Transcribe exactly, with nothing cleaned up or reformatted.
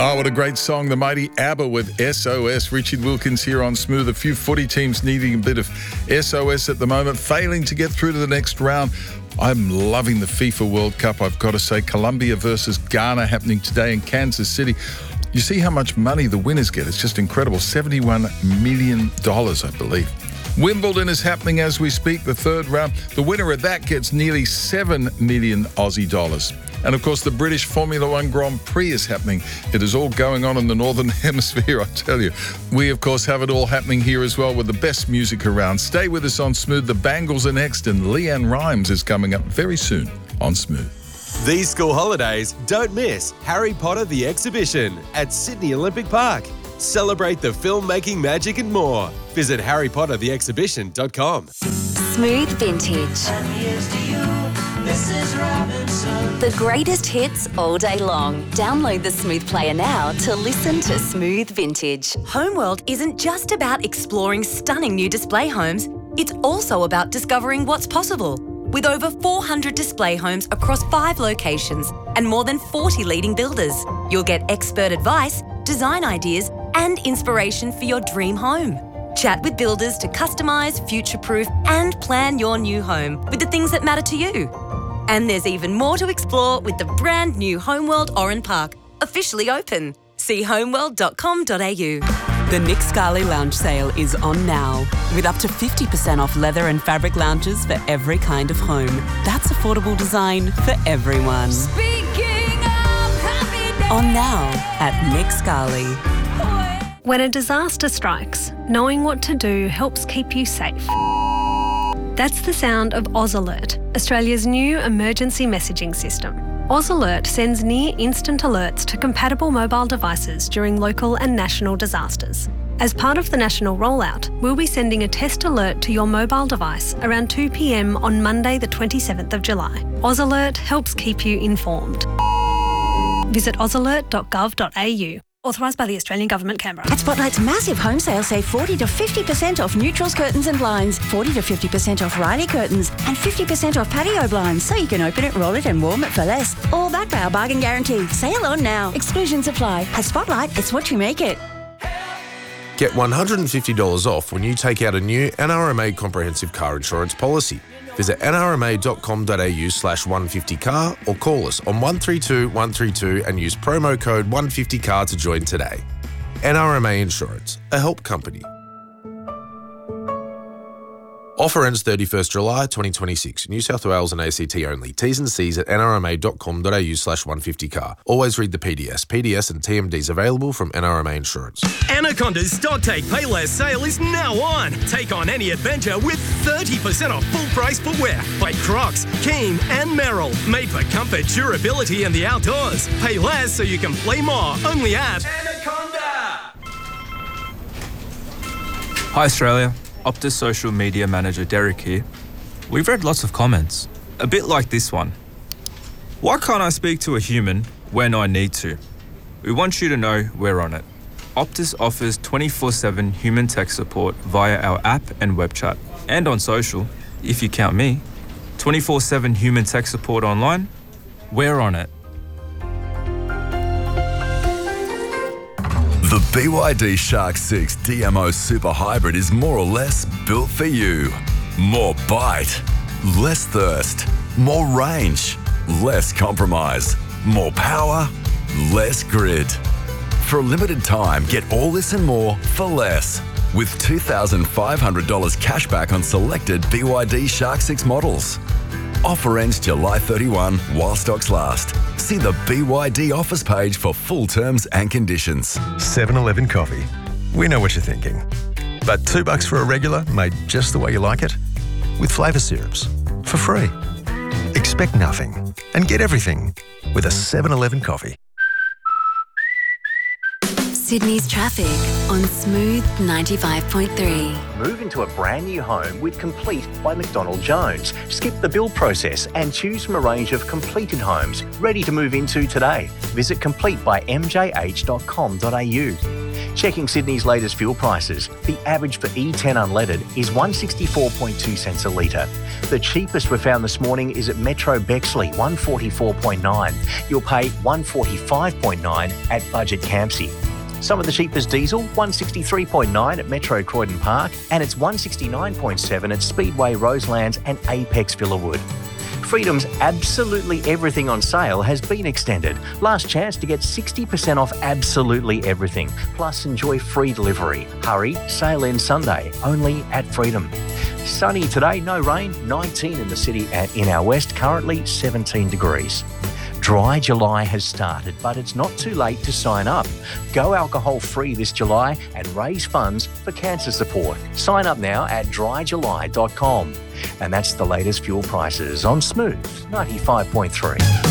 Oh, what a great song. The mighty ABBA with S O S. Richard Wilkins here on Smooth. A few footy teams needing a bit of S O S at the moment, failing to get through to the next round. I'm loving the FIFA World Cup, I've got to say. Colombia versus Ghana happening today in Kansas City. You see how much money the winners get. It's just incredible. seventy-one million dollars, I believe. Wimbledon is happening as we speak, the third round. The winner of that gets nearly seven million Aussie dollars. And of course, the British Formula One Grand Prix is happening. It is all going on in the Northern Hemisphere, I tell you. We, of course, have it all happening here as well with the best music around. Stay with us on Smooth. The Bangles are next, and Leanne Rimes is coming up very soon on Smooth. These school holidays, don't miss Harry Potter the Exhibition at Sydney Olympic Park. Celebrate the filmmaking magic and more. Visit harry potter the exhibition dot com. Smooth Vintage. The greatest hits all day long. Download the Smooth Player now to listen to Smooth Vintage. Homeworld isn't just about exploring stunning new display homes, it's also about discovering what's possible. With over four hundred display homes across five locations and more than forty leading builders, you'll get expert advice, design ideas, and inspiration for your dream home. Chat with builders to customise, future-proof, and plan your new home with the things that matter to you. And there's even more to explore with the brand new Homeworld Oran Park, officially open. See homeworld dot com dot a u. The Nick Scali Lounge Sale is on now, with up to fifty percent off leather and fabric lounges for every kind of home. That's affordable design for everyone. Speaking of happy days. On now at Nick Scali. When a disaster strikes, knowing what to do helps keep you safe. That's the sound of Oz Alert, Australia's new emergency messaging system. Oz Alert sends near-instant alerts to compatible mobile devices during local and national disasters. As part of the national rollout, we'll be sending a test alert to your mobile device around two p m on Monday the twenty-seventh of July. Oz Alert helps keep you informed. Visit oz alert dot gov dot a u. Authorised by the Australian Government, Canberra. At Spotlight's massive home sale, save forty to fifty percent off neutrals, curtains and blinds, forty to fifty percent off Riley curtains and fifty percent off patio blinds, so you can open it, roll it and warm it for less. All backed by our bargain guarantee. Sale on now. Exclusions apply. At Spotlight, it's what you make it. Get one hundred fifty dollars off when you take out a new N R M A comprehensive car insurance policy. Visit n r m a dot com dot a u slash one fifty car or call us on one three two one three two and use promo code one fifty car to join today. N R M A Insurance, a help company. Offer ends thirty-first July twenty twenty-six. New South Wales and A C T only. T's and C's at n r m a dot com dot a u slash one fifty car. Always read the P D S. P D S and T M Ds available from N R M A Insurance. Anaconda's Stock Take Pay Less sale is now on. Take on any adventure with thirty percent off full price footwear like Crocs, Keen and Merrill. Made for comfort, durability and the outdoors. Pay less so you can play more. Only at Anaconda. Hi Australia. Optus Social Media Manager Derek here. We've read lots of comments, a bit like this one. Why can't I speak to a human when I need to? We want you to know we're on it. Optus offers twenty-four seven human tech support via our app and web chat, and on social, if you count me. twenty-four seven human tech support online, we're on it. The B Y D Shark six D M O Super Hybrid is more or less built for you. More bite, less thirst, more range, less compromise, more power, less grid. For a limited time, get all this and more for less. With two thousand five hundred dollars cash back on selected B Y D Shark six models. Offer ends July thirty-first while stocks last. See the B Y D offers page for full terms and conditions. seven eleven Coffee. We know what you're thinking. But two bucks for a regular made just the way you like it? With flavour syrups. For free. Expect nothing and get everything with a seven eleven Coffee. Sydney's traffic on Smooth ninety-five point three. Move into a brand new home with Complete by McDonald Jones. Skip the build process and choose from a range of completed homes ready to move into today. Visit complete by m j h dot com dot a u. Checking Sydney's latest fuel prices, the average for E ten unleaded is one hundred sixty-four point two cents a litre. The cheapest we found this morning is at Metro Bexley, one hundred forty-four point nine. You'll pay one hundred forty-five point nine at Budget Campsie. Some of the cheapest diesel, one hundred sixty-three point nine at Metro Croydon Park, and it's one hundred sixty-nine point seven at Speedway Roselands and Apex Villawood. Freedom's absolutely everything on sale has been extended. Last chance to get sixty percent off absolutely everything. Plus enjoy free delivery. Hurry, sale ends Sunday, only at Freedom. Sunny today, no rain, nineteen in the city and in our west, currently seventeen degrees. Dry July has started, but it's not too late to sign up. Go alcohol free this July and raise funds for cancer support. Sign up now at dry july dot com. And that's the latest fuel prices on Smooth ninety-five point three.